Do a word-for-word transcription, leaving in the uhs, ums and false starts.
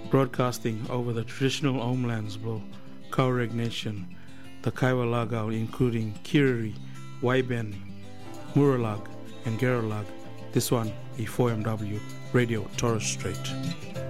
broadcasting over the traditional homelands of Kaureg Nation, the Kaiwa Lagao, including Kiriri, Waiben, Muralag, and Geralag. This one, E four M W Radio Torres Strait.